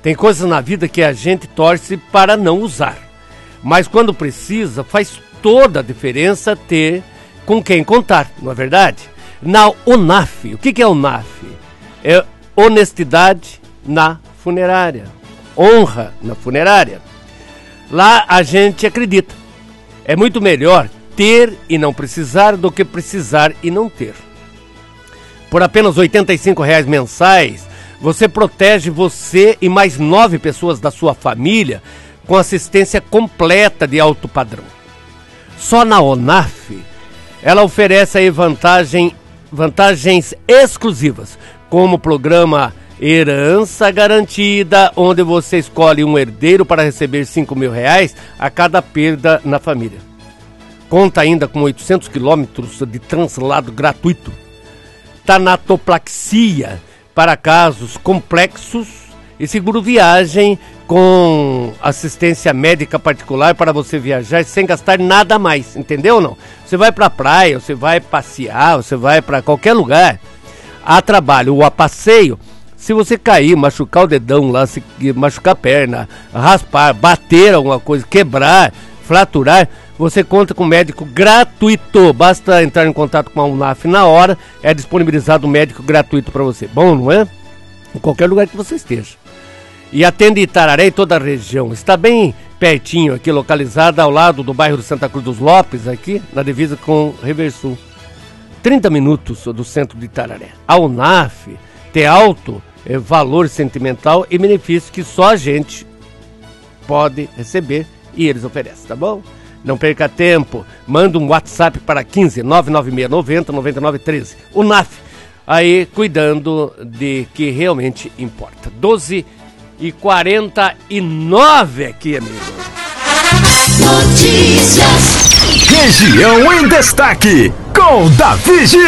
Tem coisas na vida que a gente torce para não usar. Mas quando precisa, faz toda a diferença ter com quem contar, não é verdade? Na UNAF, o que é UNAF? É honestidade na funerária, honra na funerária. Lá a gente acredita. É muito melhor ter e não precisar do que precisar e não ter. Por apenas R$ 85,00 mensais, você protege você e mais 9 pessoas da sua família com assistência completa de alto padrão. Só na UNAF, ela oferece aí vantagens exclusivas, como o programa Herança Garantida, onde você escolhe um herdeiro para receber R$ 5.000 a cada perda na família. Conta ainda com 800 quilômetros de translado gratuito. Tanatoplaxia para casos complexos e seguro viagem com assistência médica particular para você viajar sem gastar nada mais, entendeu ou não? Você vai para a praia, você vai passear, você vai para qualquer lugar, a trabalho ou a passeio, se você cair, machucar o dedão lá, se machucar a perna, raspar, bater alguma coisa, quebrar, fraturar, você conta com médico gratuito. Basta entrar em contato com a UNAF na hora, é disponibilizado um médico gratuito para você. Bom, não é? Em qualquer lugar que você esteja. E atende Itararé e toda a região. Está bem pertinho aqui, localizada ao lado do bairro de Santa Cruz dos Lopes, aqui na divisa com Riversul. 30 minutos do centro de Itararé. A UNAF tem alto valor sentimental e benefício que só a gente pode receber e eles oferecem, tá bom? Não perca tempo, manda um WhatsApp para 15 996 90 99 13. UNAF, aí cuidando de que realmente importa. 12h49 aqui, amigo. Notícias. Região em Destaque, com Davi Gil.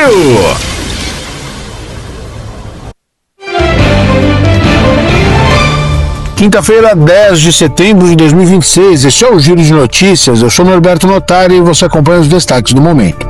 Quinta-feira, 10 de setembro de 2026, este é o Giro de Notícias. Eu sou Norberto Notari e você acompanha os destaques do momento.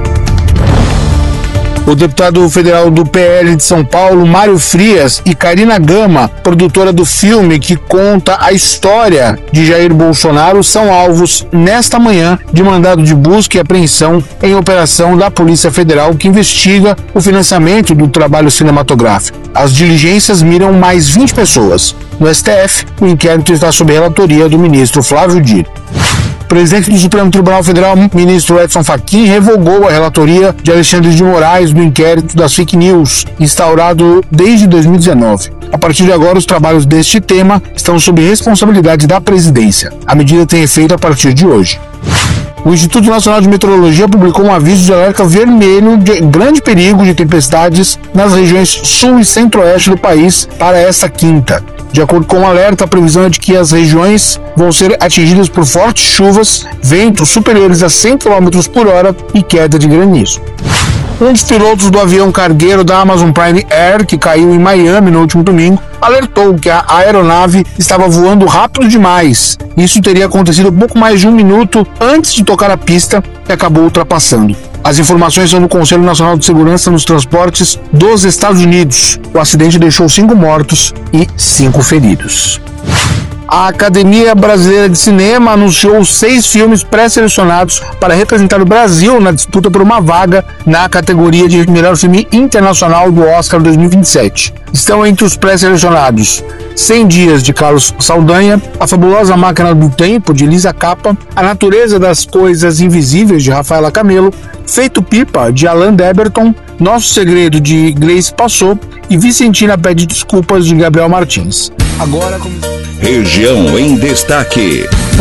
O deputado federal do PL de São Paulo, Mário Frias, e Karina Gama, produtora do filme que conta a história de Jair Bolsonaro, são alvos nesta manhã de mandado de busca e apreensão em operação da Polícia Federal que investiga o financiamento do trabalho cinematográfico. As diligências miram mais 20 pessoas. No STF, o inquérito está sob relatoria do ministro Flávio Dino. O presidente do Supremo Tribunal Federal, ministro Edson Fachin, revogou a relatoria de Alexandre de Moraes do inquérito das fake news, instaurado desde 2019. A partir de agora, os trabalhos deste tema estão sob responsabilidade da presidência. A medida tem efeito a partir de hoje. O Instituto Nacional de Meteorologia publicou um aviso de alerta vermelho de grande perigo de tempestades nas regiões sul e centro-oeste do país para esta quinta. De acordo com o alerta, a previsão é de que as regiões vão ser atingidas por fortes chuvas, ventos superiores a 100 km por hora e queda de granizo. Um dos pilotos do avião cargueiro da Amazon Prime Air, que caiu em Miami no último domingo, alertou que a aeronave estava voando rápido demais. Isso teria acontecido pouco mais de um minuto antes de tocar a pista e acabou ultrapassando. As informações são do Conselho Nacional de Segurança nos Transportes dos Estados Unidos. O acidente deixou 5 mortos e 5 feridos. A Academia Brasileira de Cinema anunciou 6 filmes pré-selecionados para representar o Brasil na disputa por uma vaga na categoria de melhor filme internacional do Oscar 2027. Estão entre os pré-selecionados 100 Dias, de Carlos Saldanha, A Fabulosa Máquina do Tempo, de Lisa Capa, A Natureza das Coisas Invisíveis, de Rafaela Camelo, Feito Pipa, de Alan Deberton, Nosso Segredo, de Grace Passou e Vicentina Pede Desculpas, de Gabriel Martins. Agora, Região em Destaque.